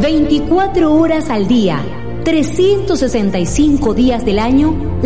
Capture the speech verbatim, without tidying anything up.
veinticuatro horas al día, trescientos sesenta y cinco días del año,